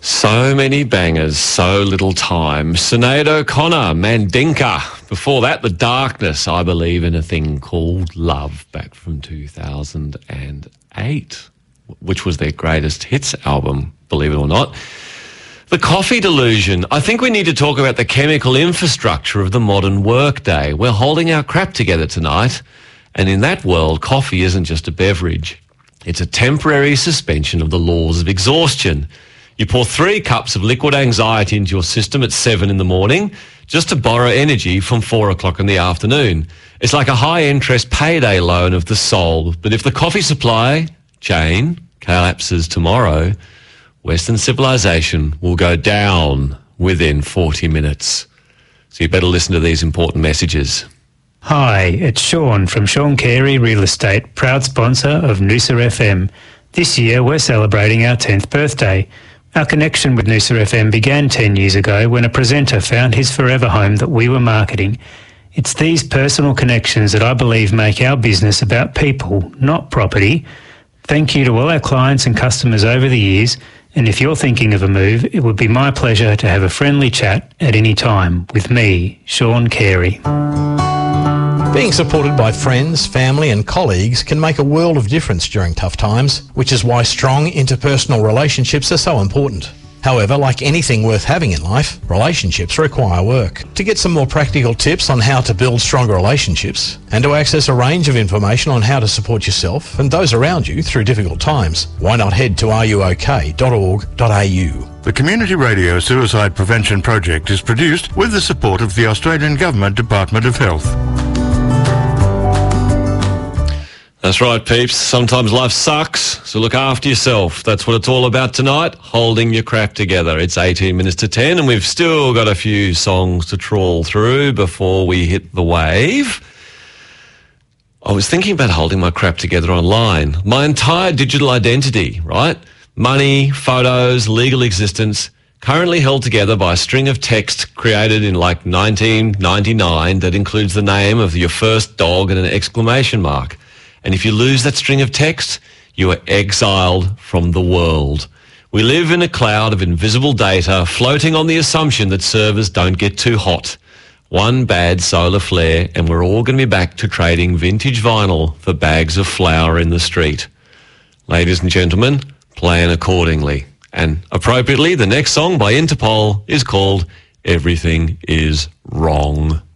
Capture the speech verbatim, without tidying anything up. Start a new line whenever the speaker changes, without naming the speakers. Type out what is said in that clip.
So many bangers, so little time. Sinead O'Connor, Mandinka. Before that, The Darkness, I Believe in a Thing Called Love, back from two thousand eight, which was their greatest hits album, believe it or not. The Coffee Delusion. I think we need to talk about the chemical infrastructure of the modern workday. We're holding our crap together tonight, and in that world, coffee isn't just a beverage. It's a temporary suspension of the laws of exhaustion. You pour three cups of liquid anxiety into your system at seven in the morning just to borrow energy from four o'clock in the afternoon. It's like a high-interest payday loan of the soul. But if the coffee supply chain collapses tomorrow, Western civilization will go down within forty minutes. So you better listen to these important messages.
Hi, it's Sean from Sean Carey Real Estate, proud sponsor of Noosa F M. This year we're celebrating our tenth birthday. Our connection with Noosa F M began ten years ago when a presenter found his forever home that we were marketing. It's these personal connections that I believe make our business about people, not property. Thank you to all our clients and customers over the years, and if you're thinking of a move, it would be my pleasure to have a friendly chat at any time with me, Sean Carey.
Being supported by friends, family and colleagues can make a world of difference during tough times, which is why strong interpersonal relationships are so important. However, like anything worth having in life, relationships require work. To get some more practical tips on how to build stronger relationships and to access a range of information on how to support yourself and those around you through difficult times, why not head to are you ok dot org dot a u.
The Community Radio Suicide Prevention Project is produced with the support of the Australian Government Department of Health.
That's right, peeps. Sometimes life sucks, so look after yourself. That's what it's all about tonight, holding your crap together. It's eighteen minutes to ten, and we've still got a few songs to trawl through before we hit the wave. I was thinking about holding my crap together online. My entire digital identity, right? Money, photos, legal existence, currently held together by a string of text created in like nineteen ninety-nine that includes the name of your first dog and an exclamation mark. And if you lose that string of text, you are exiled from the world. We live in a cloud of invisible data floating on the assumption that servers don't get too hot. One bad solar flare and we're all going to be back to trading vintage vinyl for bags of flour in the street. Ladies and gentlemen, plan accordingly. And appropriately, the next song by Interpol is called Everything Is Wrong.